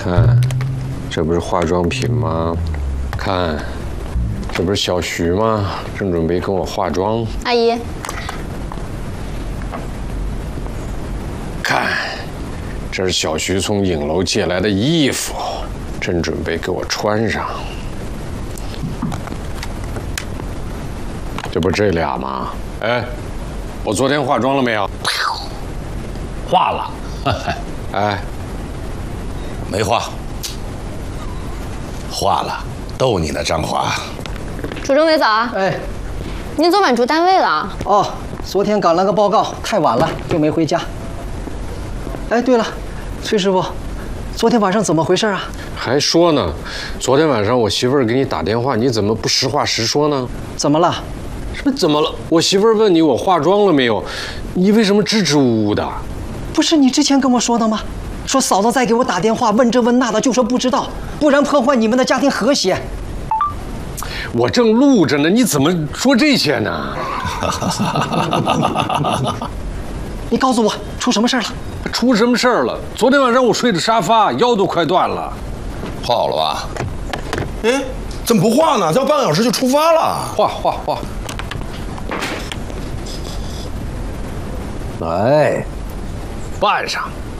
看，这不是化妆品吗？看，这不是小徐吗？正准备跟我化妆。 阿姨， 看，这是小徐从影楼借来的衣服，正准备给我穿上。这不这俩吗？哎，我昨天化妆了没有？ 化了。 哎， 没化。化了，逗你呢，张华。 朱政委早啊！ 哎， 您昨晚住单位了？ 哦，昨天赶了个报告，太晚了就没回家。哎，对了，崔师傅，昨天晚上怎么回事啊？ 还说呢，昨天晚上我媳妇儿给你打电话，你怎么不实话实说呢？ 怎么了？ 什么怎么了？我媳妇儿问你我化妆了没有，你为什么支支吾吾的？ 不是你之前跟我说的吗？说嫂子再给我打电话问这问那的，就说不知道，不然破坏你们的家庭和谐。 我正录着呢，你怎么说这些呢？ 你告诉我出什么事了？ 出什么事儿了？昨天晚上我睡的沙发，腰都快断了。 化好了吧？哎，怎么不化呢？再半个小时就出发了。 化。 来， 办上。